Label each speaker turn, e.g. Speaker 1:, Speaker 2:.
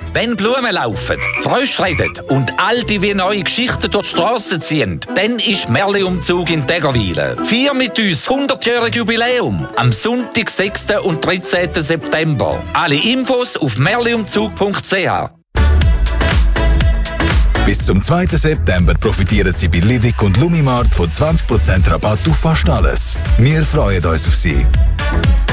Speaker 1: Wenn Blumen laufen, Frösche reden und alte wie neue Geschichten durch die Strassen ziehen, dann ist Märli-Umzug in Tägerwilen. Feier mit uns 100-jähriges Jubiläum am Sonntag, 6. und 13. September. Alle Infos auf märliumzug.ch.
Speaker 2: Bis zum 2. September profitieren Sie bei Livik und Lumimart von 20% Rabatt auf fast alles. Wir freuen uns auf Sie.